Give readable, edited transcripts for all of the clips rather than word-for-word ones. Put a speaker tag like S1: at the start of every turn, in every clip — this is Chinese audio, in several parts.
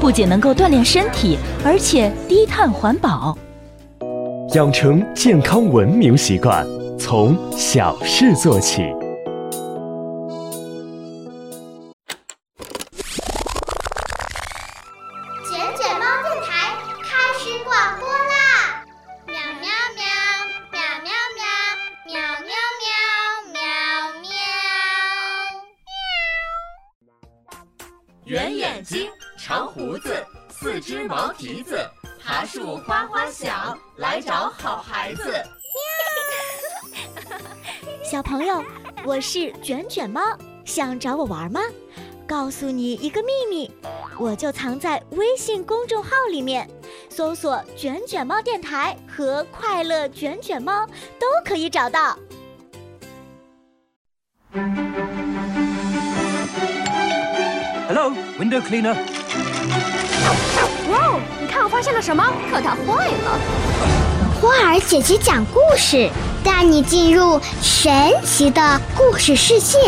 S1: 不仅能够锻炼身体，而且低碳环保。
S2: 养成健康文明习惯，从小事做起。
S3: 卷卷猫电台开始广播啦！喵喵喵，喵喵喵，喵喵喵，喵喵。
S4: 圆眼睛，长胡子，四只毛蹄子，爬树花花小，来找好孩子。
S5: 小朋友，我是卷卷猫，想找我玩吗？告诉你一个秘密，我就藏在微信公众号里面，搜索卷卷猫电台和快乐卷卷猫都可以找到。
S6: Hello, window cleaner.
S7: 哇哦，你看我发现了什么？可它坏了。
S3: 花儿姐姐讲故事，带你进入神奇的故事世界。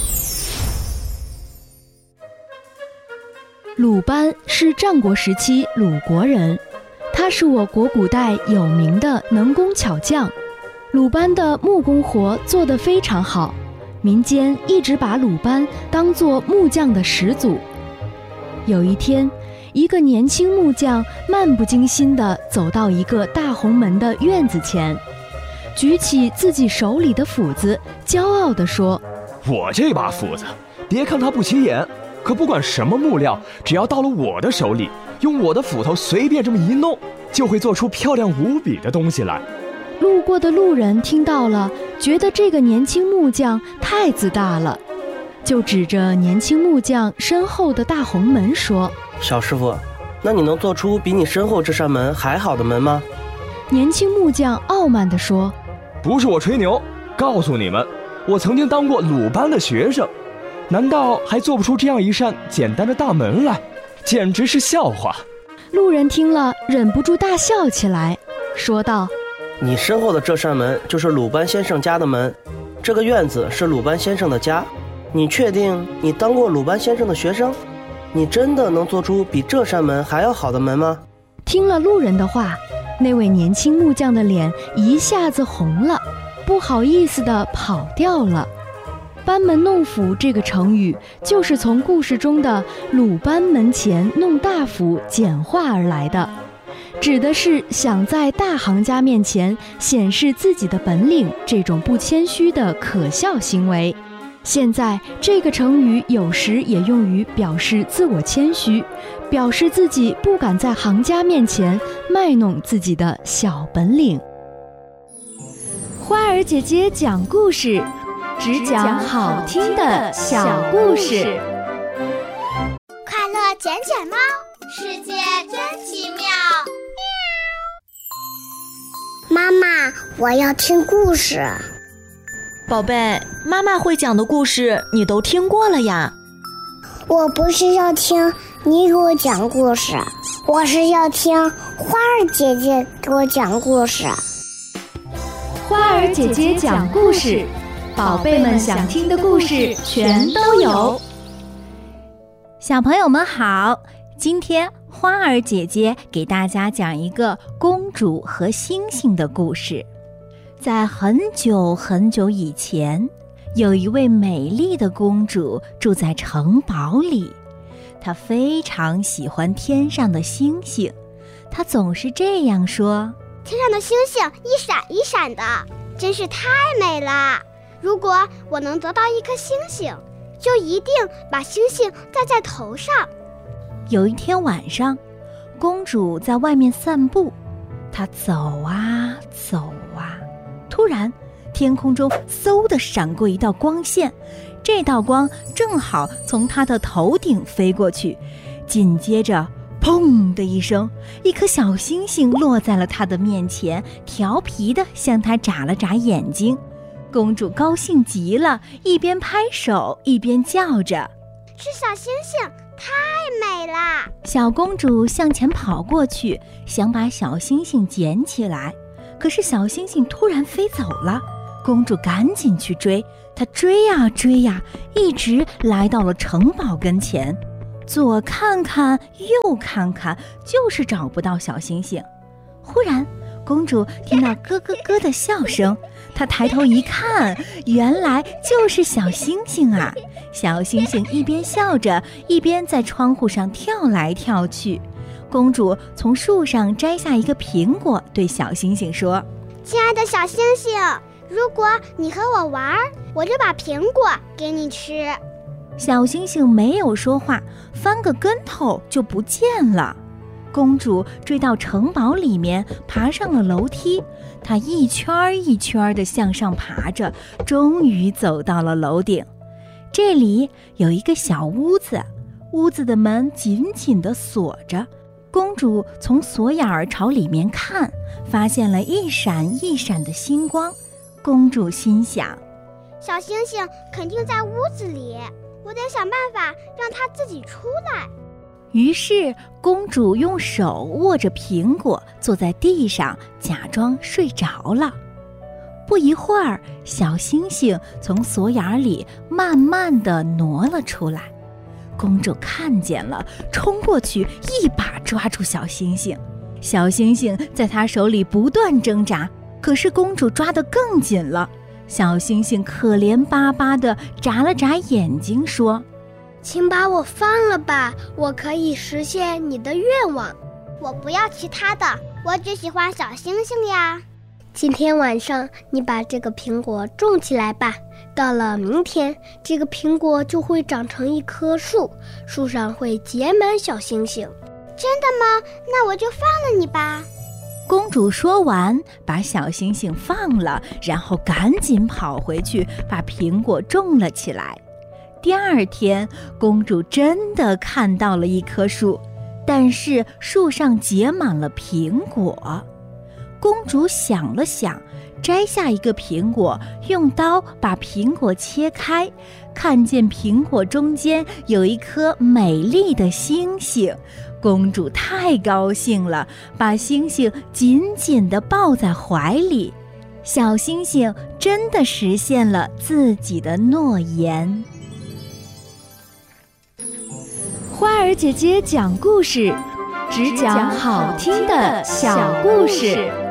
S8: 鲁班是战国时期鲁国人，他是我国古代有名的能工巧匠。鲁班的木工活做得非常好，民间一直把鲁班当作木匠的始祖。有一天，一个年轻木匠漫不经心地走到一个大红门的院子前，举起自己手里的斧子，骄傲地说：
S2: 我这把斧子，别看它不起眼，可不管什么木料，只要到了我的手里，用我的斧头随便这么一弄，就会做出漂亮无比的东西来。
S8: 路过的路人听到了，觉得这个年轻木匠太自大了，就指着年轻木匠身后的大红门说：
S9: 小师傅，那你能做出比你身后这扇门还好的门吗？
S8: 年轻木匠傲慢地说：
S2: 不是我吹牛，告诉你们，我曾经当过鲁班的学生，难道还做不出这样一扇简单的大门来？简直是笑话。
S8: 路人听了忍不住大笑起来，说道：
S9: 你身后的这扇门就是鲁班先生家的门，这个院子是鲁班先生的家，你确定你当过鲁班先生的学生？你真的能做出比这扇门还要好的门吗？
S8: 听了路人的话，那位年轻木匠的脸一下子红了，不好意思地跑掉了。班门弄斧这个成语就是从故事中的鲁班门前弄大斧简化而来的，指的是想在大行家面前显示自己的本领这种不谦虚的可笑行为。现在这个成语有时也用于表示自我谦虚，表示自己不敢在行家面前卖弄自己的小本领。花儿姐姐讲故事，只讲好听的小故事。
S3: 快乐卷卷猫，世界真奇妙。妈妈，我要听故事。
S1: 宝贝，妈妈会讲的故事你都听过了呀。
S3: 我不是要听你给我讲故事，我是要听花儿姐姐给我讲故事。
S8: 花儿姐姐讲故事，宝贝们想听的故事全都有。
S10: 小朋友们好，今天花儿姐姐给大家讲一个公主和星星的故事。在很久很久以前，有一位美丽的公主住在城堡里，她非常喜欢天上的星星，她总是这样说：
S3: 天上的星星一闪一闪的，真是太美了。如果我能得到一颗星星，就一定把星星戴在头上。
S10: 有一天晚上，公主在外面散步，她走啊走啊，突然天空中嗖地闪过一道光线，这道光正好从她的头顶飞过去，紧接着砰的一声，一颗小星星落在了她的面前，调皮地向她眨了眨眼睛。公主高兴极了，一边拍手一边叫着：
S3: 是小星星，太美了！
S10: 小公主向前跑过去，想把小星星捡起来，可是小星星突然飞走了。公主赶紧去追，她追呀追呀，一直来到了城堡跟前。 左看看右看看，就是找不到小星星。忽然，公主听到咯咯咯的笑声，她抬头一看，原来就是小星星啊！小星星一边笑着，一边在窗户上跳来跳去。公主从树上摘下一个苹果，对小星星说：“
S3: 亲爱的小星星，如果你和我玩，我就把苹果给你吃。”
S10: 小星星没有说话，翻个跟头就不见了。公主追到城堡里面，爬上了楼梯。她一圈一圈地向上爬着，终于走到了楼顶。这里有一个小屋子，屋子的门紧紧地锁着。公主从锁眼儿朝里面看，发现了一闪一闪的星光。公主心想：
S3: 小星星肯定在屋子里，我得想办法让它自己出来。
S10: 于是公主用手握着苹果，坐在地上假装睡着了。不一会儿，小星星从锁眼里慢慢地挪了出来。公主看见了，冲过去一把抓住小星星。小星星在她手里不断挣扎，可是公主抓得更紧了。小星星可怜巴巴地眨了眨眼睛，说：“
S11: 请把我放了吧，我可以实现你的愿望。”“
S3: 我不要其他的，我只喜欢小星星呀。”“
S11: 今天晚上你把这个苹果种起来吧，到了明天，这个苹果就会长成一棵树，树上会结满小星星。”“
S3: 真的吗？那我就放了你吧。”
S10: 公主说完，把小星星放了，然后赶紧跑回去，把苹果种了起来。第二天，公主真的看到了一棵树，但是树上结满了苹果。公主想了想，摘下一个苹果，用刀把苹果切开，看见苹果中间有一颗美丽的星星。公主太高兴了，把星星紧紧地抱在怀里。小星星真的实现了自己的诺言。
S8: 花儿姐姐讲故事，只讲好听的小故事。